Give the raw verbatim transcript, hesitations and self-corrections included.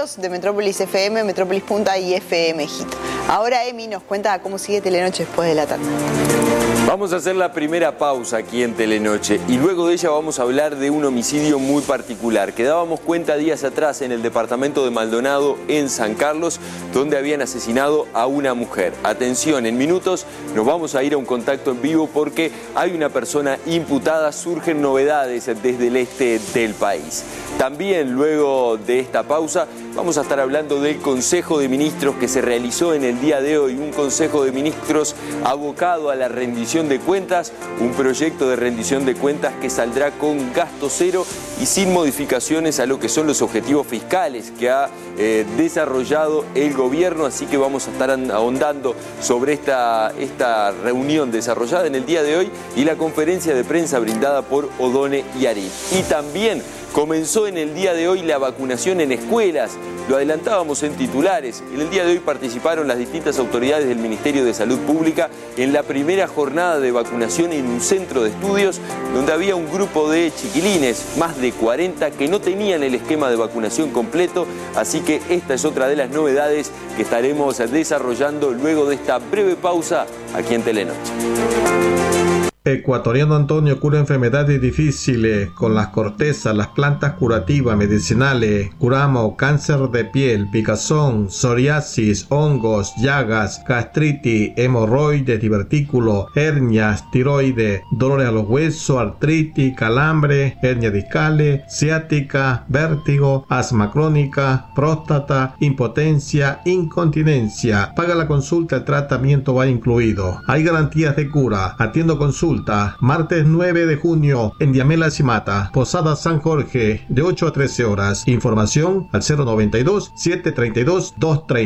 datos de Metrópolis F M, Metrópolis Punta y F M Hit. Ahora Emi nos cuenta cómo sigue Telenoche después de la tanda. Vamos a hacer la primera pausa aquí en Telenoche y luego de ella vamos a hablar de un homicidio muy particular que dábamos cuenta días atrás en el departamento de Maldonado, en San Carlos, donde habían asesinado a una mujer. Atención, en minutos nos vamos a ir a un contacto en vivo porque hay una persona imputada, surgen novedades desde el este del país. También luego de esta pausa vamos a estar hablando del Consejo de Ministros que se realizó en el día de hoy, un Consejo de Ministros abocado a la rendición de cuentas, un proyecto de rendición de cuentas que saldrá con gasto cero y sin modificaciones a lo que son los objetivos fiscales que ha eh, desarrollado el gobierno, así que vamos a estar ahondando sobre esta, esta reunión desarrollada en el día de hoy y la conferencia de prensa brindada por Odone y Ari. Y también comenzó en el día de hoy la vacunación en escuelas, lo adelantábamos en titulares. En el día de hoy participaron las distintas autoridades del Ministerio de Salud Pública en la primera jornada de vacunación en un centro de estudios donde había un grupo de chiquilines, más de cuarenta, que no tenían el esquema de vacunación completo, así que esta es otra de las novedades que estaremos desarrollando luego de esta breve pausa aquí en Telenoche. Ecuatoriano Antonio cura enfermedades difíciles con las cortezas, las plantas curativas medicinales. Curamos cáncer de piel, picazón, psoriasis, hongos, llagas, gastritis, hemorroides, divertículos, hernias, tiroides, dolores a los huesos, artritis, calambre, hernias discales, ciática, vértigo, asma crónica, próstata, impotencia, incontinencia. Paga la consulta, el tratamiento va incluido. Hay garantías de cura. Atiendo consulta. Martes nueve de junio en Diamela Cimata, Posada San Jorge, de ocho a trece horas. Información al cero noventa y dos, setecientos treinta y dos, doscientos treinta.